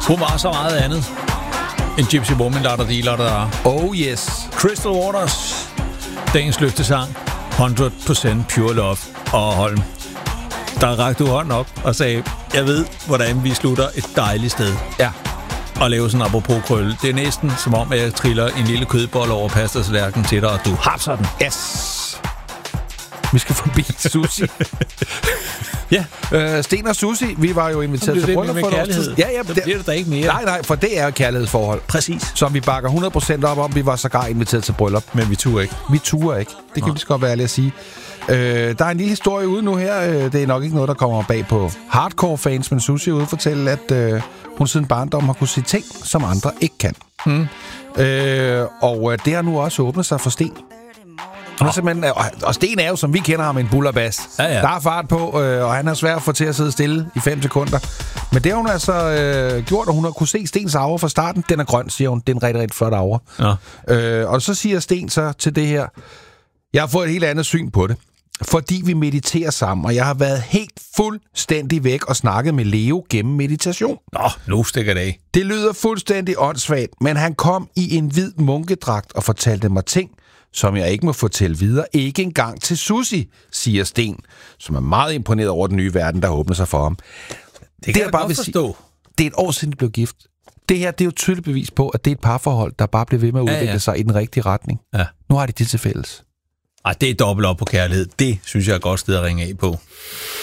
Hun var så meget andet. En gypsy woman, der. Oh yes. Crystal Waters. Dagens løftesang. 100% pure love. Og Holm, der rakte du hånden op og sagde, jeg ved, hvordan vi slutter et dejligt sted. Ja. Og lave sådan en apropos krølle. Det er næsten som om, at jeg triller en lille kødbolle over pastatallerkenen til dig, og du hapser den. Yes. Vi skal forbi sushi. Ja. Sten og Sushi, vi var jo inviteret til bryllup for kærlighed. Ja, så bliver det da ikke mere. Nej, for det er jo kærlighedsforhold. Præcis. Som vi bakker 100% op om. Vi var sågar inviteret til bryllup. Men vi turer ikke. Vi turer ikke. Det kan vi så godt være ærlig at sige. Der er en lille historie ude nu her. Det er nok ikke noget, der kommer bag på hardcore-fans, men Sushi er ude at fortælle, at hun siden barndom har kunne se ting, som andre ikke kan. Og det har nu også åbnet sig for Sten. Og Sten er jo, som vi kender ham, en bullerbas. Ja. Der er fart på, og han er svær at få til at sidde stille i 5 sekunder. Men det har hun altså gjort, og hun har kunne se Stens aura fra starten. Den er grøn, siger hun. Det er en rigtig, rigtig flot aura. Ja. Og så siger Sten så til det her, jeg har fået et helt andet syn på det. Fordi vi mediterer sammen, og jeg har været helt fuldstændig væk og snakket med Leo gennem meditation. Nå, nu stikker det af. Det lyder fuldstændig åndssvagt, men han kom i en hvid munkedragt og fortalte mig ting, som jeg ikke må fortælle videre, ikke engang til Sushi, siger Sten, som er meget imponeret over den nye verden, der åbner sig for ham. Det kan jeg bare forstå. Det er et år siden, de blev gift. Det her, det er jo et tydeligt bevis på, at det er et parforhold, der bare bliver ved med at udvikle sig i den rigtige retning. Ja. Nu har de det til fælles. Ej, det er dobbelt op på kærlighed. Det synes jeg er et godt sted at ringe af på.